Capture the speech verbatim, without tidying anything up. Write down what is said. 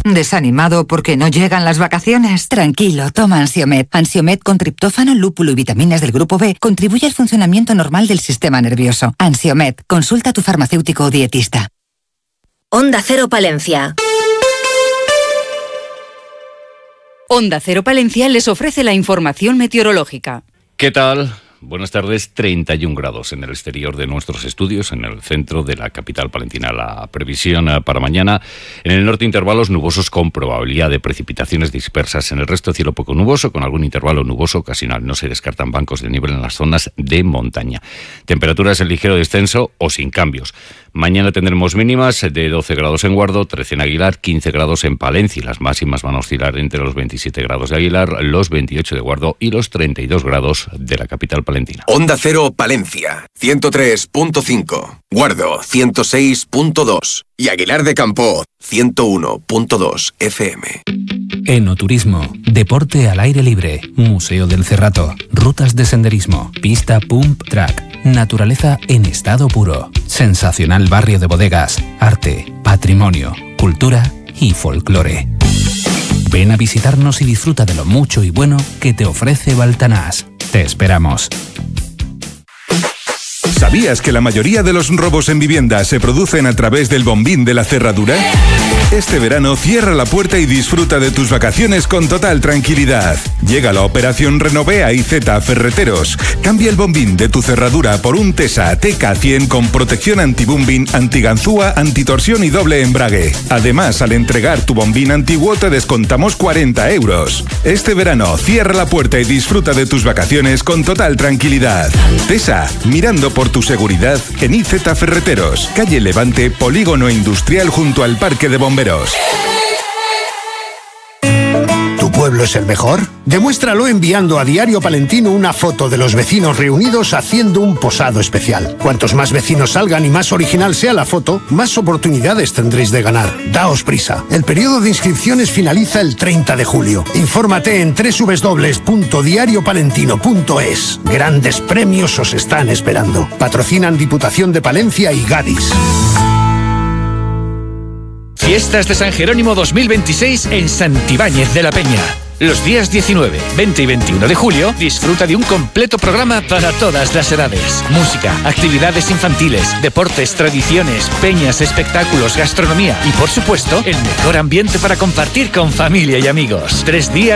¿Desanimado porque no llegan las vacaciones? Tranquilo, toma Ansiomed. Ansiomed con triptófano, lúpulo y vitaminas del grupo B contribuye al funcionamiento normal del sistema nervioso. Ansiomed, consulta a tu farmacéutico o dietista. Onda Cero Palencia. Onda Cero Palencia les ofrece la información meteorológica. ¿Qué tal? Buenas tardes, treinta y un grados en el exterior de nuestros estudios, en el centro de la capital palentina. La previsión para mañana: en el norte intervalos nubosos con probabilidad de precipitaciones dispersas, en el resto cielo poco nuboso con algún intervalo nuboso ocasional. No se descartan bancos de niebla en las zonas de montaña. Temperaturas en ligero descenso o sin cambios. Mañana tendremos mínimas de doce grados en Guardo, trece en Aguilar, quince grados en Palencia. Las máximas van a oscilar entre los veintisiete grados de Aguilar, los veintiocho de Guardo y los treinta y dos grados de la capital palentina. Onda Cero Palencia, ciento tres punto cinco. Guardo, ciento seis punto dos. Y Aguilar de Campo, ciento uno punto dos F M. Enoturismo, deporte al aire libre, Museo del Cerrato, rutas de senderismo, pista pump track, naturaleza en estado puro, sensacional barrio de bodegas, arte, patrimonio, cultura y folclore. Ven a visitarnos y disfruta de lo mucho y bueno que te ofrece Baltanás. Te esperamos. ¿Sabías que la mayoría de los robos en vivienda se producen a través del bombín de la cerradura? Este verano cierra la puerta y disfruta de tus vacaciones con total tranquilidad. Llega la operación Renové a I Z Ferreteros. Cambia el bombín de tu cerradura por un Tesa T K cien con protección anti-bombín, antiganzúa, antitorsión y doble embrague. Además, al entregar tu bombín antiguo te descontamos cuarenta euros. Este verano cierra la puerta y disfruta de tus vacaciones con total tranquilidad. Tesa, mirando por tu seguridad en I Z Ferreteros, calle Levante, Polígono Industrial junto al Parque de Bomberos. ¿Tu pueblo es el mejor? Demuéstralo enviando a Diario Palentino una foto de los vecinos reunidos haciendo un posado especial. Cuantos más vecinos salgan y más original sea la foto, más oportunidades tendréis de ganar. Daos prisa. El periodo de inscripciones finaliza el treinta de julio. Infórmate en doble u doble u doble u punto diario palentino punto es. Grandes premios os están esperando. Patrocinan Diputación de Palencia y Gadis. Fiestas de San Jerónimo dos mil veintiséis en Santibáñez de la Peña. Los días diecinueve, veinte y veintiuno de julio, disfruta de un completo programa para todas las edades. Música, actividades infantiles, deportes, tradiciones, peñas, espectáculos, gastronomía y, por supuesto, el mejor ambiente para compartir con familia y amigos. Tres días